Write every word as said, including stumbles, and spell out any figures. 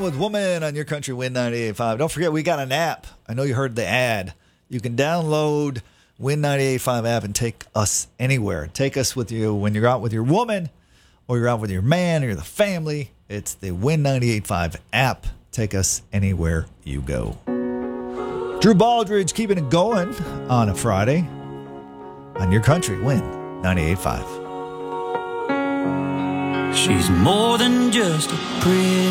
Down with Woman on your country Win ninety-eight point five. Don't forget, we got an app. I know you heard the ad. You can download Win ninety-eight point five app and take us anywhere. Take us with you when you're out with your woman or you're out with your man or your family. It's the Win ninety-eight point five app. Take us anywhere you go. Drew Baldridge keeping it going on a Friday on your country Win ninety-eight point five. She's more than just a pretty